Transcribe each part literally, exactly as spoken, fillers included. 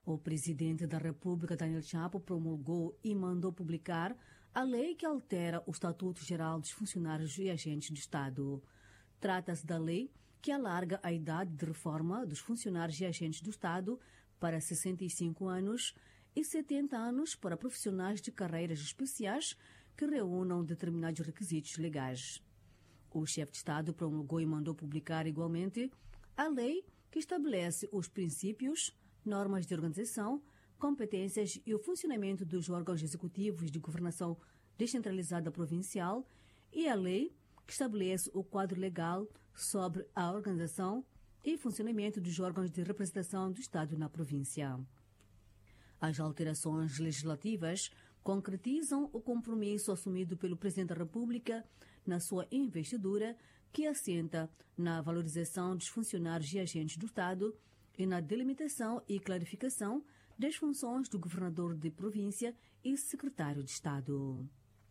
O presidente da República, Daniel Chapo, promulgou e mandou publicar a lei que altera o Estatuto Geral dos Funcionários e Agentes do Estado. Trata-se da lei que alarga a idade de reforma dos funcionários e agentes do Estado para sessenta e cinco anos e setenta anos para profissionais de carreiras especiais que reúnam determinados requisitos legais. O chefe de Estado promulgou e mandou publicar igualmente a lei que estabelece os princípios, normas de organização, competências e o funcionamento dos órgãos executivos de governação descentralizada provincial e a lei que estabelece o quadro legal sobre a organização e funcionamento dos órgãos de representação do Estado na província. As alterações legislativas concretizam o compromisso assumido pelo Presidente da República na sua investidura, que assenta na valorização dos funcionários e agentes do Estado e na delimitação e clarificação das funções do governador de província e secretário de Estado.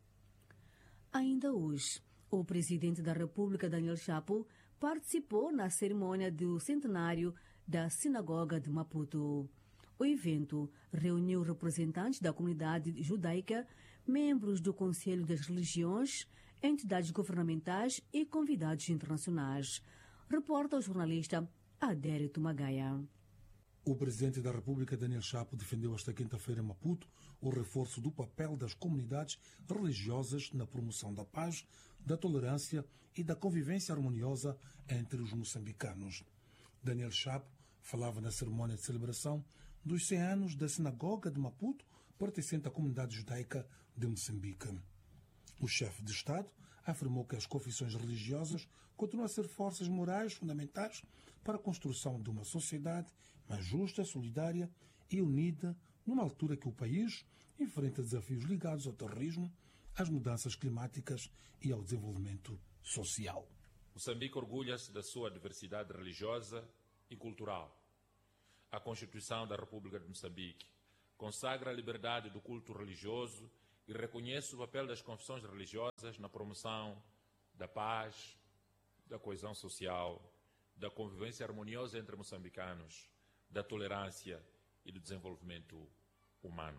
Ainda hoje, o Presidente da República, Daniel Chapo, participou na cerimônia do centenário da Sinagoga de Maputo. O evento reuniu representantes da comunidade judaica, membros do Conselho das Religiões, entidades governamentais e convidados internacionais. Reporta o jornalista Adérito Magaia. O Presidente da República, Daniel Chapo, defendeu esta quinta-feira em Maputo o reforço do papel das comunidades religiosas na promoção da paz, da tolerância e da convivência harmoniosa entre os moçambicanos. Daniel Chapo falava na cerimônia de celebração dos cem anos da Sinagoga de Maputo, pertencente à comunidade judaica de Moçambique. O chefe de Estado afirmou que as confissões religiosas continuam a ser forças morais fundamentais para a construção de uma sociedade mais justa, solidária e unida, numa altura que o país enfrenta desafios ligados ao terrorismo, às mudanças climáticas e ao desenvolvimento social. Moçambique orgulha-se da sua diversidade religiosa e cultural. A Constituição da República de Moçambique consagra a liberdade do culto religioso e reconhece o papel das confissões religiosas na promoção da paz, da coesão social, da convivência harmoniosa entre moçambicanos, da tolerância e do desenvolvimento humano.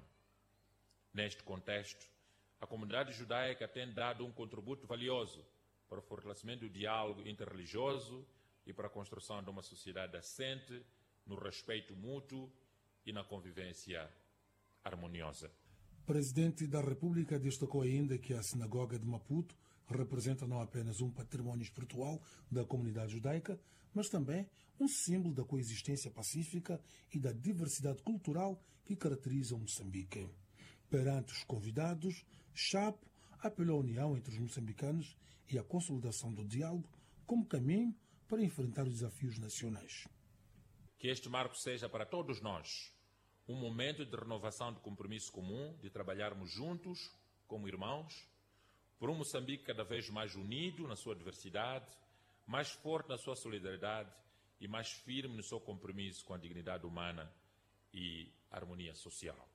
Neste contexto, a comunidade judaica tem dado um contributo valioso para o fortalecimento do diálogo interreligioso e para a construção de uma sociedade assente no respeito mútuo e na convivência harmoniosa. O Presidente da República destacou ainda que a Sinagoga de Maputo representa não apenas um património espiritual da comunidade judaica, mas também um símbolo da coexistência pacífica e da diversidade cultural que caracteriza Moçambique. Perante os convidados, Chapo apelou à união entre os moçambicanos e à consolidação do diálogo como caminho para enfrentar os desafios nacionais. Que este marco seja para todos nós um momento de renovação do compromisso comum, de trabalharmos juntos, como irmãos, por um Moçambique cada vez mais unido na sua diversidade, mais forte na sua solidariedade e mais firme no seu compromisso com a dignidade humana e harmonia social.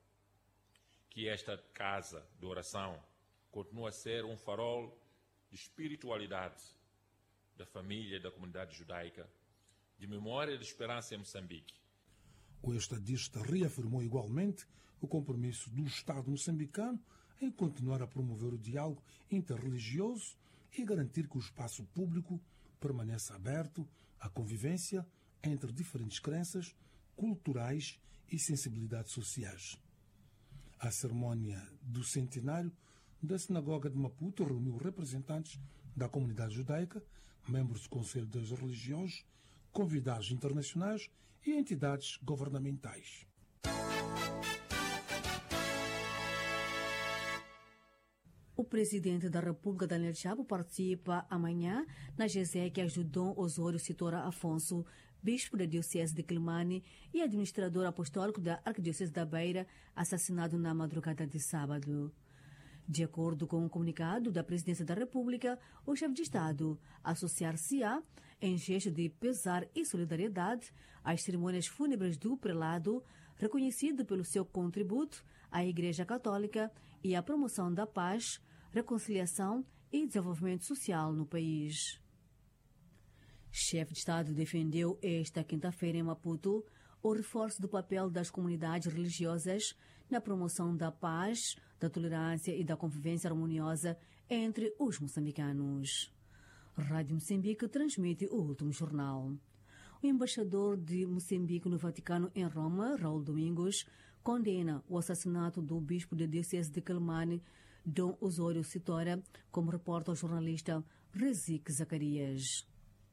Que esta casa de oração continue a ser um farol de espiritualidade da família e da comunidade judaica, de memória e de esperança em Moçambique. O estadista reafirmou igualmente o compromisso do Estado moçambicano em continuar a promover o diálogo interreligioso e garantir que o espaço público permaneça aberto à convivência entre diferentes crenças culturais e sensibilidades sociais. A cerimônia do centenário da Sinagoga de Maputo reuniu representantes da comunidade judaica, membros do Conselho das Religiões, convidados internacionais e entidades governamentais. O Presidente da República, Daniel Chapo, participa amanhã na Exéquias do Dom Osório Citora Afonso, bispo da Diocese de Quelimane e administrador apostólico da Arquidiocese da Beira, assassinado na madrugada de sábado. De acordo com um comunicado da Presidência da República, o chefe de Estado associar-se-á, em gesto de pesar e solidariedade, às cerimônias fúnebres do prelado, reconhecido pelo seu contributo à Igreja Católica e à promoção da paz, reconciliação e desenvolvimento social no país. Chefe de Estado defendeu esta quinta-feira em Maputo o reforço do papel das comunidades religiosas na promoção da paz, da tolerância e da convivência harmoniosa entre os moçambicanos. Rádio Moçambique transmite o último jornal. O embaixador de Moçambique no Vaticano em Roma, Raul Domingos, condena o assassinato do bispo da Diocese de Quelimane, Dom Osório Sitora, como reporta o jornalista Rezique Zacarias.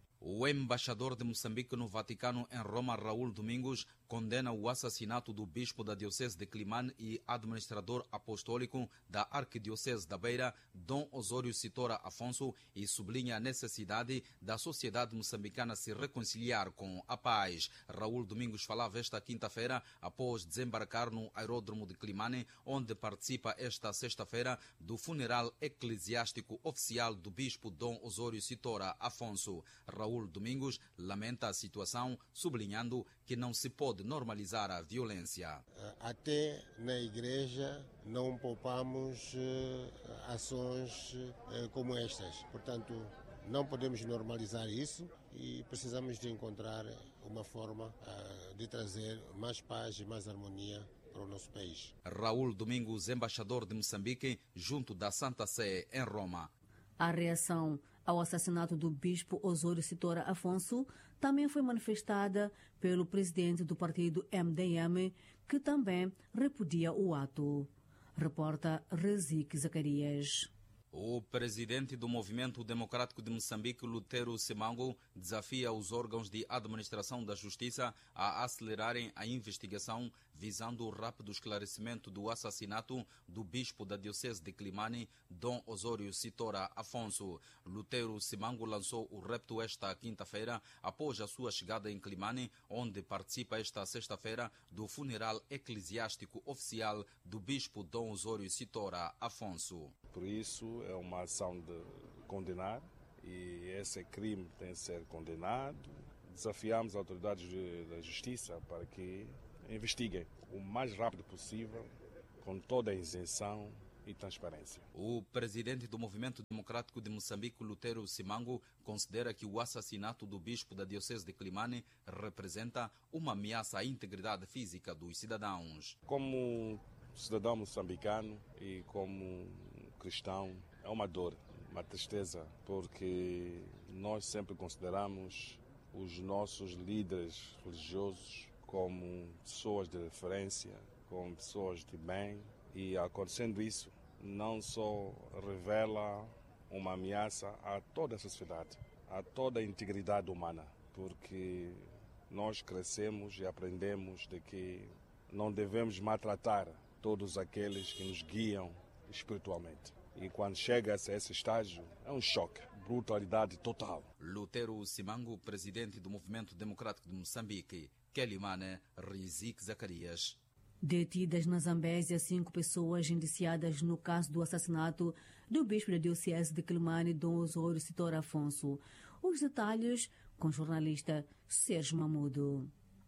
O embaixador de Moçambique no Vaticano em Roma, Raul Domingos, condena o assassinato do bispo da Diocese de Quelimane e administrador apostólico da Arquidiocese da Beira, Dom Osório Sitora Afonso, e sublinha a necessidade da sociedade moçambicana se reconciliar com a paz. Raul Domingos falava esta quinta-feira após desembarcar no aeródromo de Quelimane, onde participa esta sexta-feira do funeral eclesiástico oficial do bispo Dom Osório Sitora Afonso. Raul Domingos lamenta a situação, sublinhando que não se pode normalizar a violência. Até na igreja não poupamos uh, ações uh, como estas. Portanto, não podemos normalizar isso e precisamos de encontrar uma forma uh, de trazer mais paz e mais harmonia para o nosso país. Raul Domingos, embaixador de Moçambique, junto da Santa Sé em Roma. A reação ao assassinato do bispo Osório Sitora Afonso também foi manifestada pelo presidente do partido M D M, que também repudia o ato. Reporta Rezique Zacarias. O presidente do Movimento Democrático de Moçambique, Lutero Simango, desafia os órgãos de administração da justiça a acelerarem a investigação visando o rápido esclarecimento do assassinato do bispo da Diocese de Quelimane, Dom Osório Sitora Afonso. Lutero Simango lançou o repto esta quinta-feira após a sua chegada em Quelimane, onde participa esta sexta-feira do funeral eclesiástico oficial do bispo Dom Osório Sitora Afonso. Por isso é uma ação de condenar e esse crime tem que ser condenado. Desafiamos as autoridades da justiça para que investiguem o mais rápido possível, com toda a isenção e transparência. O presidente do Movimento Democrático de Moçambique, Lutero Simango, considera que o assassinato do bispo da Diocese de Quelimane representa uma ameaça à integridade física dos cidadãos. Como cidadão moçambicano e como cristão, é uma dor, uma tristeza, porque nós sempre consideramos os nossos líderes religiosos como pessoas de referência, como pessoas de bem, e acontecendo isso, não só revela uma ameaça a toda a sociedade, a toda a integridade humana, porque nós crescemos e aprendemos de que não devemos maltratar todos aqueles que nos guiam espiritualmente. E quando chega a esse estágio, é um choque, brutalidade total. Lutero Simango, presidente do Movimento Democrático de Moçambique, Quelimane, Rezique Zacarias. Detidas na Zambésia cinco pessoas indiciadas no caso do assassinato do bispo da Diocese de Quelimane, Dom Osório Sitora Afonso. Os detalhes com o jornalista Sérgio Mamudo.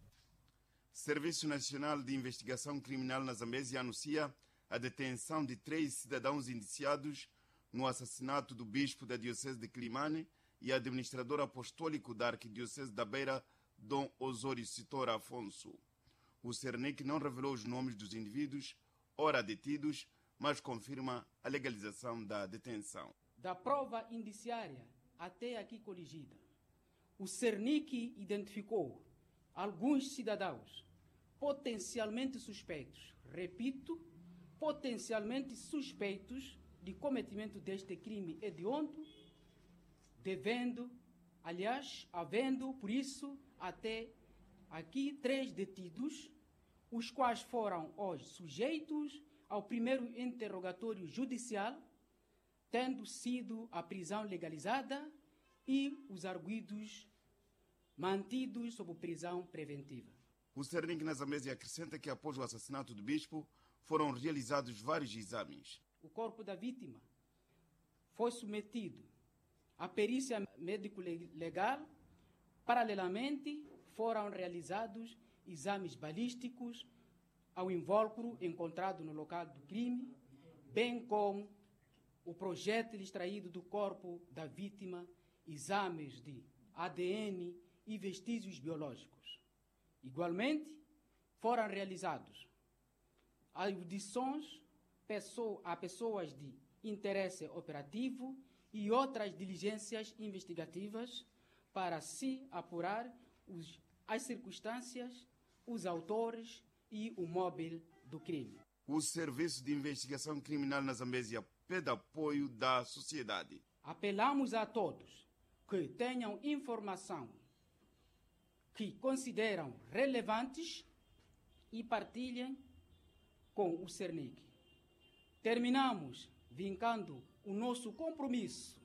Serviço Nacional de Investigação Criminal na Zambésia anuncia a detenção de três cidadãos indiciados no assassinato do bispo da Diocese de Quelimane e administrador apostólico da Arquidiocese da Beira, Dom Osório Sitora Afonso. O Cernic não revelou os nomes dos indivíduos, ora detidos, mas confirma a legalização da detenção. Da prova indiciária até aqui coligida, o Cernic identificou alguns cidadãos potencialmente suspeitos, repito, potencialmente suspeitos de cometimento deste crime hediondo, devendo, aliás, havendo, por isso, até aqui três detidos, os quais foram hoje sujeitos ao primeiro interrogatório judicial, tendo sido a prisão legalizada e os arguidos mantidos sob prisão preventiva. O Cernic na Zambésia acrescenta que após o assassinato do bispo foram realizados vários exames. O corpo da vítima foi submetido à perícia médico-legal. Paralelamente, foram realizados exames balísticos ao invólucro encontrado no local do crime, bem como o projétil extraído do corpo da vítima, exames de A D N e vestígios biológicos. Igualmente, foram realizados audições a pessoas de interesse operativo e outras diligências investigativas para se apurar os, as circunstâncias, os autores e o móvel do crime. O Serviço de Investigação Criminal na Zambésia pede apoio da sociedade. Apelamos a todos que tenham informação que consideram relevantes e partilhem com o Cernic. Terminamos vincando o nosso compromisso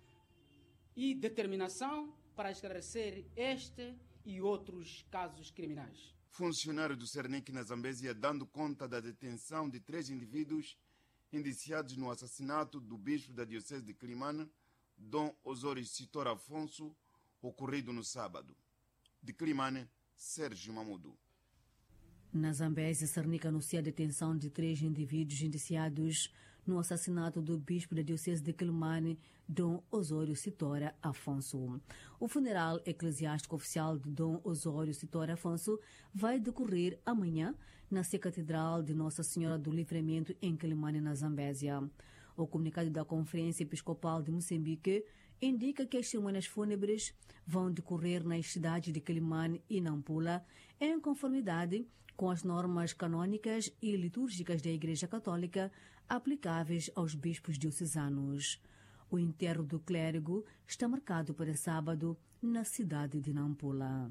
e determinação para esclarecer este e outros casos criminais. Funcionário do Cernic na Zambésia dando conta da detenção de três indivíduos indiciados no assassinato do bispo da Diocese de Climane, Dom Osório Sitor Afonso, ocorrido no sábado. De Climane, Sérgio Mamudu. Na Zambésia, Cernic anuncia a detenção de três indivíduos indiciados no assassinato do bispo da Diocese de Climane, Dom Osório Sitor Afonso. O funeral eclesiástico oficial de Dom Osório Sitor Afonso vai decorrer amanhã na Catedral de Nossa Senhora do Livramento em Climane, na Zambésia. O comunicado da Conferência Episcopal de Moçambique indica que as cerimônias fúnebres vão decorrer nas cidades de Climane e Nampula, em conformidade com as normas canônicas e litúrgicas da Igreja Católica aplicáveis aos bispos diocesanos. O enterro do clérigo está marcado para sábado na cidade de Nampula.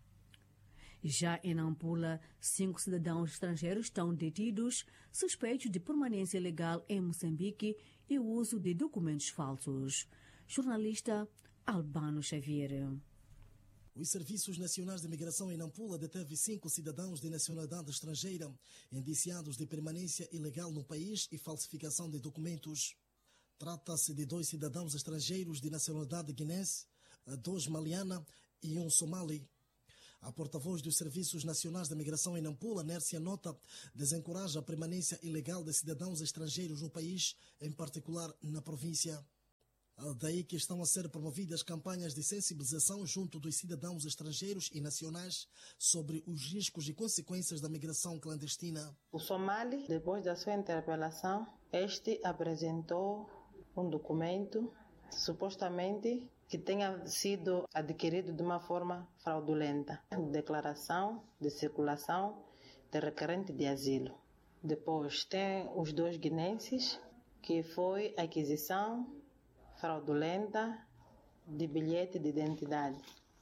Já em Nampula, cinco cidadãos estrangeiros estão detidos, suspeitos de permanência ilegal em Moçambique e o uso de documentos falsos. Jornalista Albano Xavier. Os Serviços Nacionais de Migração em Nampula deteve cinco cidadãos de nacionalidade estrangeira indiciados de permanência ilegal no país e falsificação de documentos. Trata-se de dois cidadãos estrangeiros de nacionalidade guinense, dois maliana e um somali. A porta-voz dos Serviços Nacionais de Migração em Nampula, Nércia Nota, desencoraja a permanência ilegal de cidadãos estrangeiros no país, em particular na província. Daí que estão a ser promovidas campanhas de sensibilização junto dos cidadãos estrangeiros e nacionais sobre os riscos e consequências da migração clandestina. O somali, depois da sua interpelação, este apresentou um documento, supostamente, que tenha sido adquirido de uma forma fraudulenta. Declaração de circulação de requerente de asilo. Depois tem os dois guinenses, que foi aquisição fraudulenta de bilhete de identidade.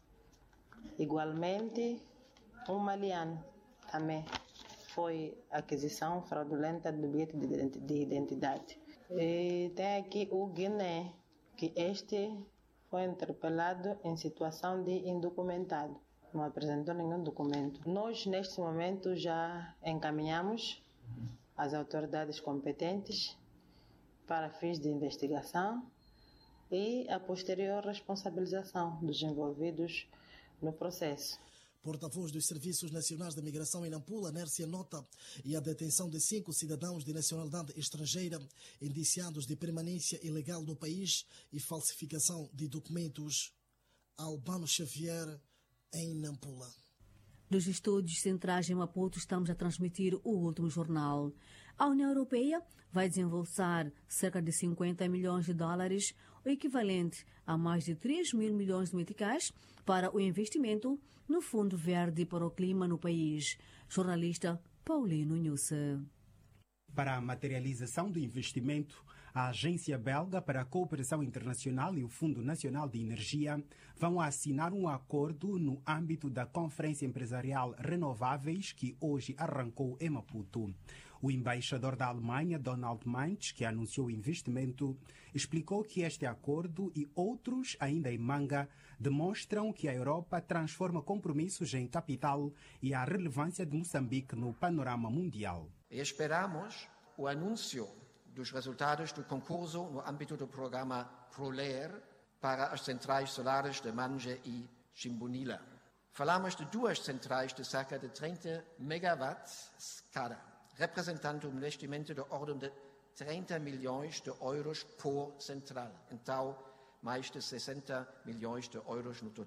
Igualmente, um maliano também foi aquisição fraudulenta de bilhete de identidade. E tem aqui o Guiné, que este foi interpelado em situação de indocumentado. Não apresentou nenhum documento. Nós, neste momento, já encaminhamos às autoridades competentes para fins de investigação e a posterior responsabilização dos envolvidos no processo. Porta-voz dos Serviços Nacionais de Migração em Nampula, Nércia Nota, e a detenção de cinco cidadãos de nacionalidade estrangeira indiciados de permanência ilegal no país e falsificação de documentos. Albano Xavier, em Nampula. Dos estúdios centrais em Maputo, estamos a transmitir o último jornal. A União Europeia vai desembolsar cerca de cinquenta milhões de dólares, o equivalente a mais de três mil milhões de meticais, para o investimento no Fundo Verde para o Clima no país. Jornalista Paulino Nhusse. Para a materialização do investimento, a Agência Belga para a Cooperação Internacional e o Fundo Nacional de Energia vão assinar um acordo no âmbito da Conferência Empresarial Renováveis, que hoje arrancou em Maputo. O embaixador da Alemanha, Donald Mainz, que anunciou o investimento, explicou que este acordo e outros ainda em manga demonstram que a Europa transforma compromissos em capital e a relevância de Moçambique no panorama mundial. E esperamos o anúncio dos resultados do concurso no âmbito do programa ProLair para as centrais solares de Manje e Chimbunila. Falamos de duas centrais de cerca de trinta megawatts cada, representando um investimento de ordem de trinta milhões de euros por central. Então, mais de sessenta milhões de euros no total.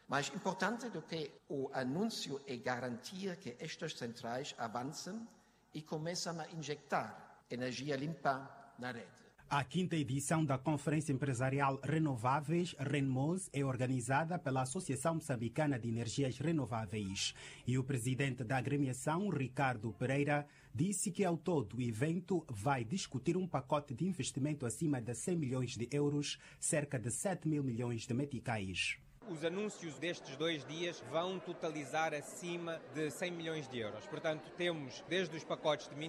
Mais importante do que o anúncio é garantir que estas centrais avancem e começam a injetar energia limpa na rede. A quinta edição da Conferência Empresarial Renováveis, RENMOS, é organizada pela Associação Moçambicana de Energias Renováveis. E o presidente da agremiação, Ricardo Pereira, disse que ao todo o evento vai discutir um pacote de investimento acima de cem milhões de euros, cerca de sete mil milhões de meticais. Os anúncios destes dois dias vão totalizar acima de cem milhões de euros. Portanto, temos desde os pacotes de